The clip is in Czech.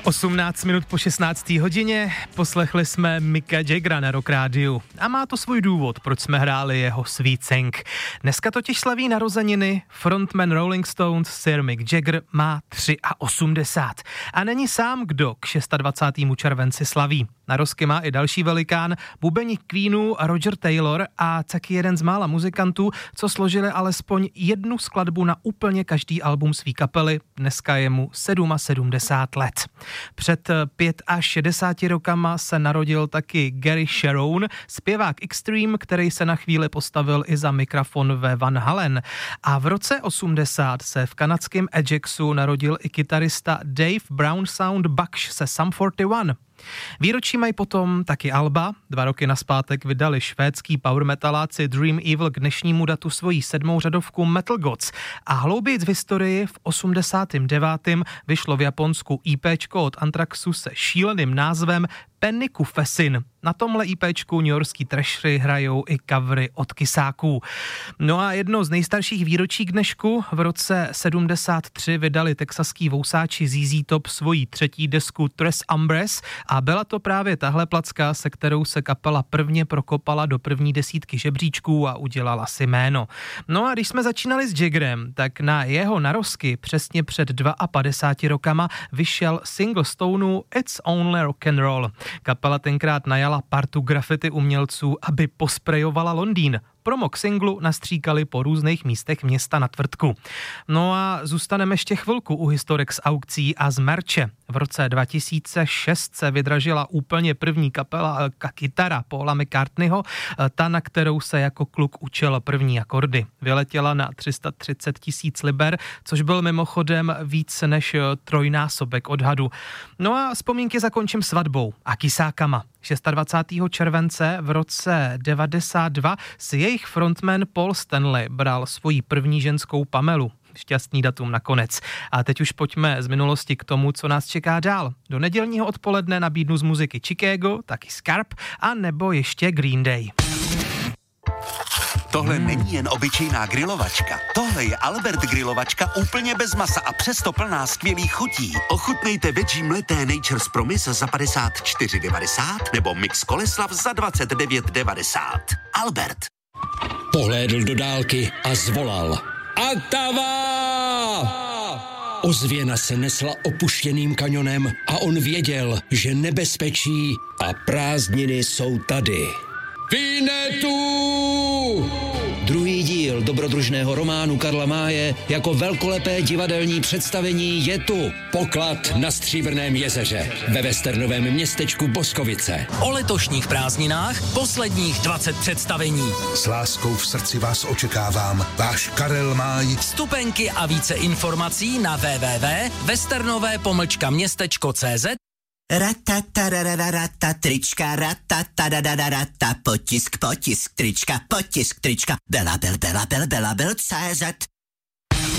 18 minut po 16. hodině poslechli jsme Micka Jaggera na Rock Rádiu. A má to svůj důvod, proč jsme hráli jeho Sweet Thing. Dneska totiž slaví narozeniny, frontman Rolling Stones Sir Mick Jagger má 83. A není sám, kdo k 26. červenci slaví. Narozky má i další velikán, bubeník Queenů Roger Taylor a taky jeden z mála muzikantů, co složili alespoň jednu skladbu na úplně každý album svý kapely. Dneska je mu 77 let. Před 65 rokama se narodil taky Gary Cherone, zpěvák Extreme, který se na chvíli postavil i za mikrofon ve Van Halen. A v roce 80 se v kanadském Ajaxu narodil i kytarista Dave Brown Sound Bush se Sum 41. Výročí mají potom taky alba. 2 roky nazpátek vydali švédský power metaláci Dream Evil k dnešnímu datu svoji 7. řadovku Metal Gods. A hloubějc v historii v 89. vyšlo v Japonsku IPčko od Anthraxu se šíleným názvem Penny Confession. Na tomhle IPčku newyorský trashery hrajou i covery od Kysáků. No a jedno z nejstarších výročí k dnešku, v roce 73 vydali texaský vousáči ZZ Top svoji 3. desku Tres Umbres a byla to právě tahle placka, se kterou se kapela prvně prokopala do první 10 žebříčků a udělala si jméno. No a když jsme začínali s Jaggerem, tak na jeho narozky přesně před 52 rokama vyšel single Stoneu It's Only Rock and Roll. Kapela tenkrát najala partu graffiti umělců, aby posprejovala Londýn. Promo k singlu nastříkali po různých místech města na tvrdku. No a zůstaneme ještě chvilku u historek z aukcí a z merče. V roce 2006 se vydražila úplně první kytara Paula McCartneyho, ta, na kterou se jako kluk učil první akordy. Vyletěla na 330 000 liber, což byl mimochodem víc než trojnásobek odhadu. No a vzpomínky zakončím svatbou a kysákama. 26. července v roce 92 si jejich frontman Paul Stanley bral svoji první ženskou Pamelu. Šťastný datum nakonec. A teď už pojďme z minulosti k tomu, co nás čeká dál. Do nedělního odpoledne nabídnu z muziky Chicago, taky Scarp a nebo ještě Green Day. Tohle není jen obyčejná grilovačka. Tohle je Albert grilovačka úplně bez masa a přesto plná skvělých chutí. Ochutnejte veggie mleté Nature's Promise za 54,90 nebo mix Koleslav za 29,90. Albert. Pohlédl do dálky a zvolal. Atava! Ozvěna se nesla opuštěným kanionem a on věděl, že nebezpečí a prázdniny jsou tady. Vinetu! Druhý díl dobrodružného románu Karla Máje jako velkolepé divadelní představení je tu. Poklad na Stříbrném jezeře ve westernovém městečku Boskovice. O letošních prázdninách posledních 20 představení. S láskou v srdci vás očekávám. Váš Karel Máj. Vstupenky a více informací na www.westernové-městečko.cz. Ratatarararata, trička, ratatarararata, potisk, trička, Bela Bel, CZ.